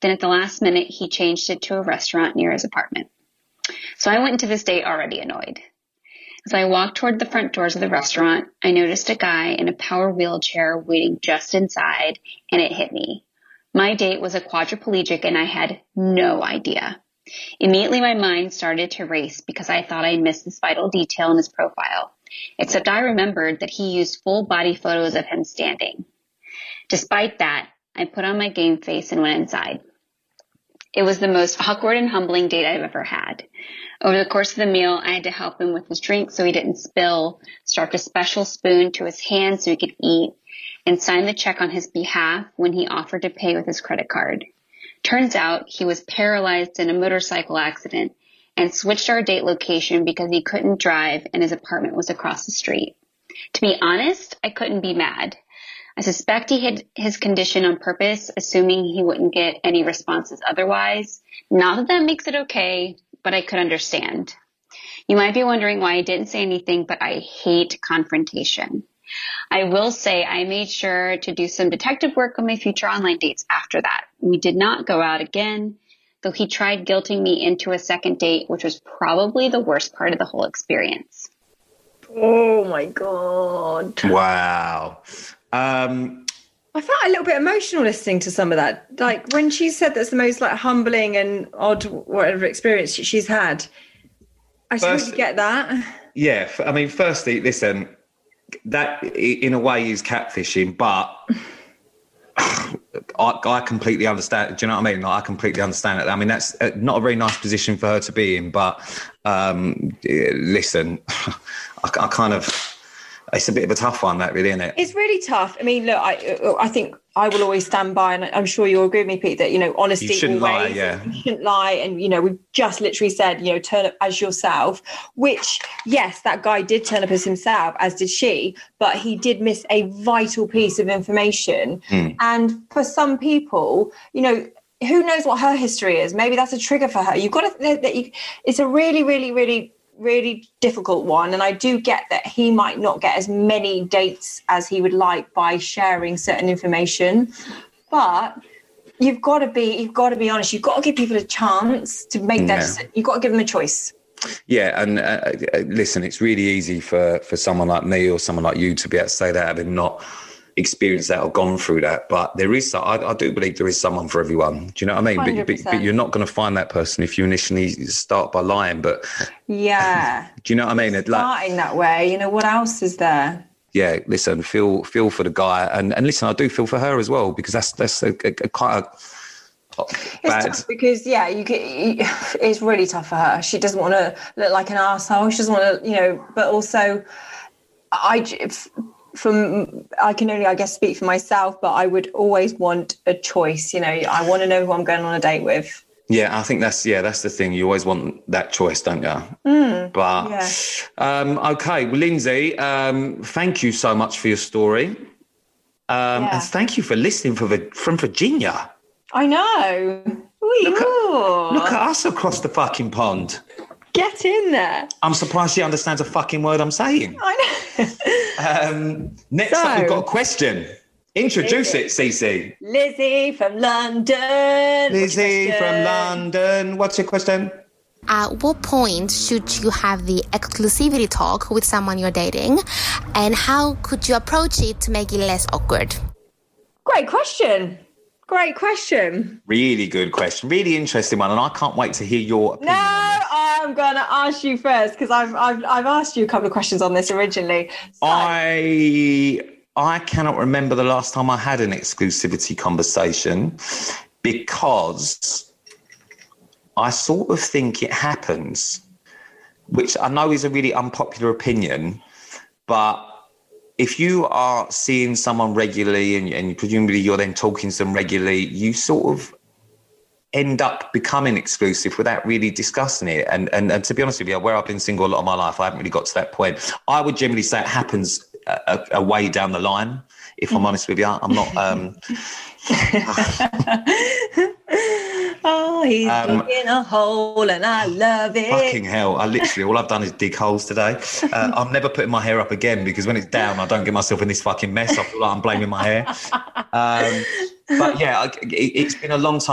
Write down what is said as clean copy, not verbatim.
Then at the last minute, he changed it to a restaurant near his apartment. So I went into this date already annoyed. As I walked toward the front doors of the restaurant, I noticed a guy in a power wheelchair waiting just inside, and it hit me. My date was a quadriplegic, and I had no idea. Immediately, my mind started to race because I thought I missed this vital detail in his profile. Except I remembered that he used full body photos of him standing. Despite that, I put on my game face and went inside. It was the most awkward and humbling date I've ever had. Over the course of the meal, I had to help him with his drink so he didn't spill, strapped a special spoon to his hand so he could eat, and sign the check on his behalf when he offered to pay with his credit card. Turns out he was paralyzed in a motorcycle accident and switched our date location because he couldn't drive and his apartment was across the street. To be honest, I couldn't be mad. I suspect he hid his condition on purpose, assuming he wouldn't get any responses otherwise. Not that that makes it okay, but I could understand. You might be wondering why I didn't say anything, but I hate confrontation. I will say I made sure to do some detective work on my future online dates after that. We did not go out again, though he tried guilting me into a second date, which was probably the worst part of the whole experience. Oh my God. Wow. I felt a little bit emotional listening to some of that. Like when she said that's the most like humbling and odd whatever experience she's had. I totally get that. Yeah. I mean, firstly, listen, that in a way is catfishing, but I completely understand. Do you know what I mean? Like, I completely understand it. I mean, that's not a very nice position for her to be in, but listen, I kind of... It's a bit of a tough one, that really, isn't it? It's really tough. I mean, look, I think I will always stand by, and I'm sure you'll agree with me, Pete, that, you know, honesty. You shouldn't always, lie, yeah. You shouldn't lie. And, you know, we've just literally said, you know, turn up as yourself, which, yes, that guy did turn up as himself, as did she, but he did miss a vital piece of information. And for some people, you know, who knows what her history is? Maybe that's a trigger for her. You've got to, it's a really, really, really, really difficult one, and I do get that he might not get as many dates as he would like by sharing certain information, but you've got to be honest. You've got to give people a chance to make that. You've got to give them a choice. Yeah, and listen, it's really easy for someone like me or someone like you to be able to say that, having not experienced that or gone through that. But there is, I do believe there is someone for everyone. Do you know what I mean? But you're not going to find that person if you initially start by lying. But yeah, do you know what I mean? Starting that way, you know, what else is there? Yeah, listen, feel for the guy, and listen, I do feel for her as well, because that's a quite a bad. It's tough because it's really tough for her. She doesn't want to look like an arsehole. She doesn't want to, you know, but also I can only, I guess, speak for myself, but I would always want a choice. You know, I want to know who I'm going on a date with. Yeah, I think that's the thing. You always want that choice, don't you? But okay, well, Lindsay, thank you so much for your story, and thank you for listening from Virginia. I know. Look at us across the fucking pond. Get in there. I'm surprised she understands a fucking word I'm saying. I know. Next up, we've got a question. Introduce it, Cece. Lizzie from London. Lizzie from London. What's your question? At what point should you have the exclusivity talk with someone you're dating? And how could you approach it to make it less awkward? Great question. Really good question. Really interesting one. And I can't wait to hear your opinion. No, I'm going to ask you first, because I've asked you a couple of questions on this originally. So. I cannot remember the last time I had an exclusivity conversation, because I sort of think it happens, which I know is a really unpopular opinion, but if you are seeing someone regularly and presumably you're then talking to them regularly, you sort of end up becoming exclusive without really discussing it. And to be honest with you, where I've been single a lot of my life, I haven't really got to that point. I would generally say it happens a way down the line, if I'm honest with you. I'm not... Oh, he's digging a hole and I love it. Fucking hell. All I've done is dig holes today. I'm never putting my hair up again, because when it's down, I don't get myself in this fucking mess. I feel like I'm blaming my hair. But yeah, it's been a long time